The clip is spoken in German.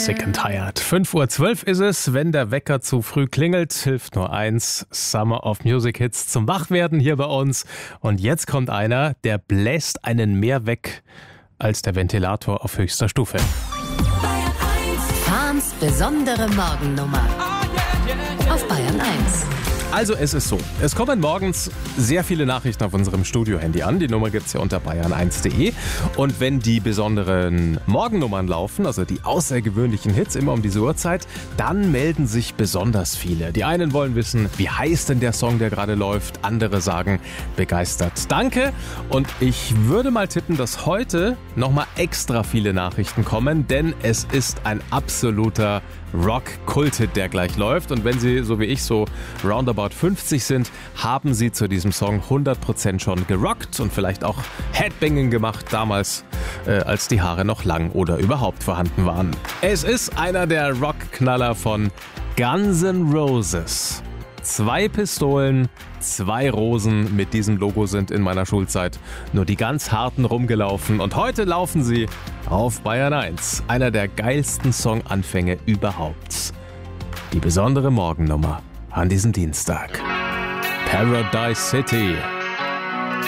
Sick and Tired. 5:12 Uhr ist es. Wenn der Wecker zu früh klingelt, hilft nur eins. Summer of Music Hits zum Wachwerden hier bei uns. Und jetzt kommt einer, der bläst einen mehr weg als der Ventilator auf höchster Stufe. Fahns besondere Morgennummer auf Bayern 1. Also es ist so, es kommen morgens sehr viele Nachrichten auf unserem Studio-Handy an. Die Nummer gibt's ja unter bayern1.de. Und wenn die besonderen Morgennummern laufen, also die außergewöhnlichen Hits immer um diese Uhrzeit, dann melden sich besonders viele. Die einen wollen wissen, wie heiß denn der Song, der gerade läuft. Andere sagen, begeistert. Danke. Und ich würde mal tippen, dass heute nochmal extra viele Nachrichten kommen, denn es ist ein absoluter Rock-Kult-Hit, der gleich läuft. Und wenn Sie, so wie ich, so roundabout 50 sind, haben Sie zu diesem Song 100% schon gerockt und vielleicht auch Headbanging gemacht, damals, als die Haare noch lang oder überhaupt vorhanden waren. Es ist einer der Rockknaller von Guns N' Roses. 2 Pistolen, 2 Rosen mit diesem Logo sind in meiner Schulzeit nur die ganz harten rumgelaufen. Und heute laufen sie auf Bayern 1. Einer der geilsten Songanfänge überhaupt. Die besondere Morgennummer an diesem Dienstag. Paradise City.